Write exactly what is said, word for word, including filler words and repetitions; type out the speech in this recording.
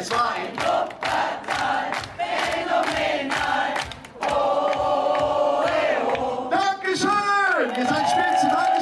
Es war ein Wuppertal, phänomenal. Oh, eh, oh. Dankeschön! Ihr seid spitze, danke!